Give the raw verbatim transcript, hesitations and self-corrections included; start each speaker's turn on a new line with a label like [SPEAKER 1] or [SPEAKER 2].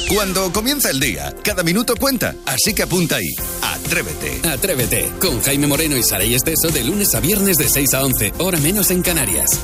[SPEAKER 1] Cuando comienza el día, cada minuto cuenta, así que apunta ahí. Atrévete.
[SPEAKER 2] Atrévete, con Jaime Moreno y Saray Esteso de lunes a viernes de seis a once, hora menos en Canarias.